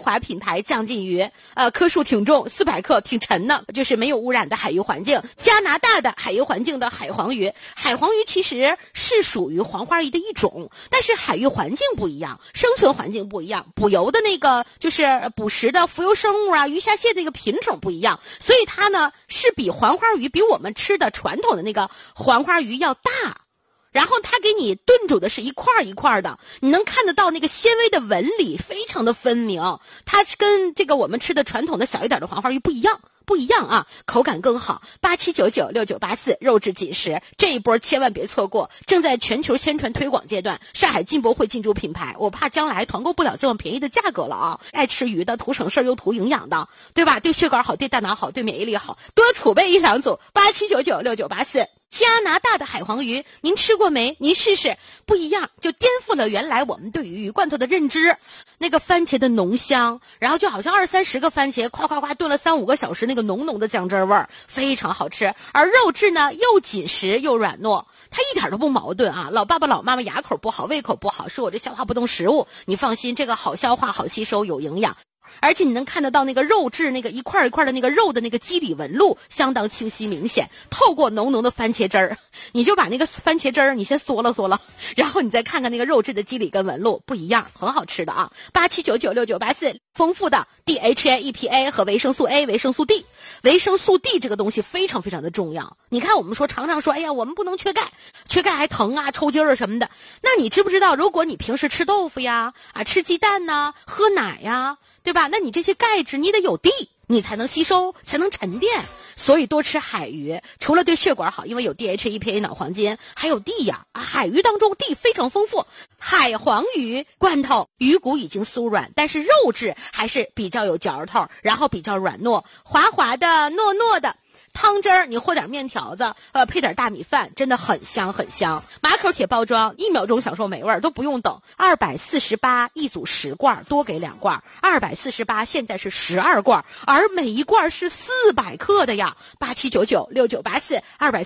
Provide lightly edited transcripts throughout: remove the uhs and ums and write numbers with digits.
华品牌降鲫鱼，克数挺重，400克，挺沉的，就是没有污染的海域环境。加拿大的海域环境的海黄鱼，海黄鱼其实是属于黄花鱼的一种，但是海域环境不一样，生存环境不一样，捕游的那个就是捕食的浮游生物啊，鱼虾蟹那个品种不一样，所以它呢是比黄花鱼比我们吃的传统的那个黄花鱼要大。然后它给你炖煮的是一块一块的，你能看得到那个纤维的纹理非常的分明，它跟这个我们吃的传统的小一点的黄花鱼不一样啊，口感更好。87996984肉质紧实，这一波千万别错过，正在全球宣传推广阶段，上海进博会进驻品牌，我怕将来团购不了这么便宜的价格了啊！爱吃鱼的，图省事又图营养的，对吧？对血管好，对大脑好，对免疫力好，多储备一两组。87996984。加拿大的海黄鱼，您吃过没？您试试，不一样，就颠覆了原来我们对于鱼罐头的认知。那个番茄的浓香，然后就好像20-30个番茄，夸炖了3-5个小时，那个浓浓的酱汁味儿，非常好吃。而肉质呢，又紧实又软糯，它一点都不矛盾啊！老爸爸老妈妈牙口不好，胃口不好，说我这消化不动食物，你放心，这个好消化、好吸收、有营养。而且你能看得到那个肉质，那个一块一块的那个肉的那个肌理纹路相当清晰明显，透过浓浓的番茄汁儿，你就把那个番茄汁儿你先嗦了，然后你再看看那个肉质的肌理跟纹路不一样，很好吃的啊。87996984，丰富的 DHA EPA 和维生素 A 维生素 D。 维生素 D 这个东西非常非常的重要，你看我们常常说，哎呀我们不能缺钙，缺钙还疼啊，抽筋儿什么的。那你知不知道，如果你平时吃豆腐呀，吃鸡蛋呐，喝奶呀，对吧？那你这些钙质你得有 D， 你才能吸收，才能沉淀。所以多吃海鱼，除了对血管好，因为有 DHA EPA 脑黄金，还有 D 呀。海鱼当中 D 非常丰富。海黄鱼罐头鱼骨已经酥软，但是肉质还是比较有嚼头，然后比较软糯，滑滑的糯糯的。汤汁儿你和点面条子，配点大米饭，真的很香很香。马口铁包装，1秒钟享受美味，都不用等。248一组10罐，多给2罐。248现在是12罐，而每一罐是400克的呀。87996984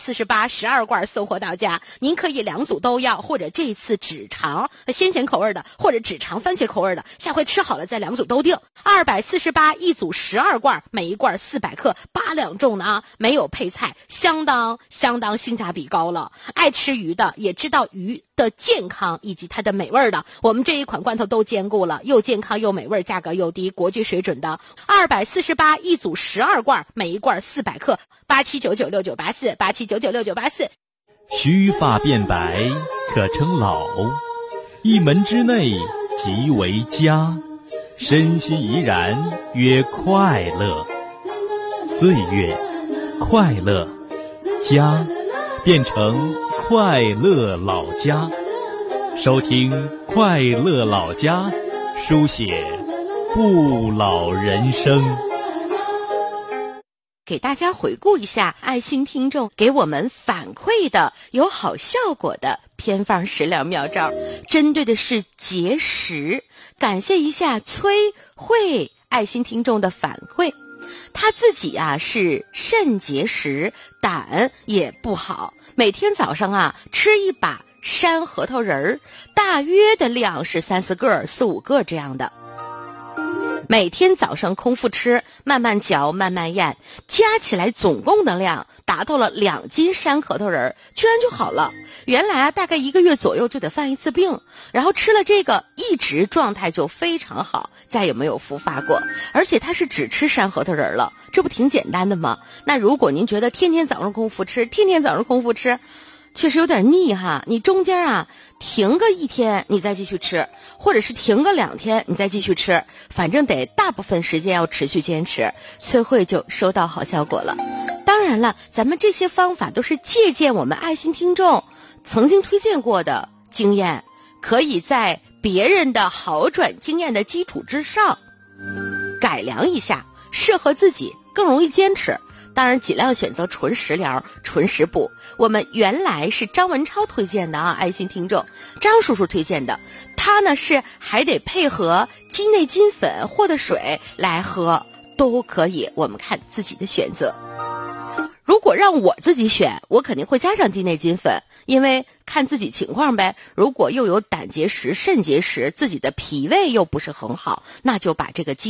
24812罐送货到家，您可以2组都要，或者这次只尝鲜咸口味的，或者只尝番茄口味的，下回吃好了再2组都定。248一组12罐，每一罐400克，8两重呢啊。没有配菜，相当性价比高了。爱吃鱼的也知道鱼的健康以及它的美味的，我们这一款罐头都兼顾了，又健康又美味，价格又低，国际水准的。248一组12罐，每一罐400克。87996984 87996984。 须发变白可称老，一门之内即为家，身心怡然曰快乐。岁月快乐，家变成快乐老家。收听快乐老家，书写不老人生。给大家回顾一下爱心听众给我们反馈的有好效果的偏方食疗妙招，针对的是节食。感谢一下崔慧爱心听众的反馈，他自己是肾结石，胆也不好，每天早上吃一把山核桃仁儿，大约的量是3-4个、4-5个这样的。每天早上空腹吃，慢慢嚼慢慢咽，加起来总共的量达到了2斤山核桃仁，居然就好了。原来大概1个月左右就得犯一次病，然后吃了这个一直状态就非常好，再也没有复发过。而且他是只吃山核桃仁了，这不挺简单的吗？那如果您觉得天天早上空腹吃确实有点腻哈，你中间停个1天你再继续吃，或者是停个2天你再继续吃，反正得大部分时间要持续坚持。崔慧就收到好效果了。当然了，咱们这些方法都是借鉴我们爱心听众曾经推荐过的经验，可以在别人的好转经验的基础之上改良一下，适合自己，更容易坚持。当然尽量选择纯食疗、纯食补。我们原来是张文超推荐的爱心听众张叔叔推荐的，他呢是还得配合鸡内金粉或者水来喝，都可以，我们看自己的选择。如果让我自己选，我肯定会加上鸡内金粉，因为看自己情况呗。如果又有胆结石、肾结石，自己的脾胃又不是很好，那就把这个鸡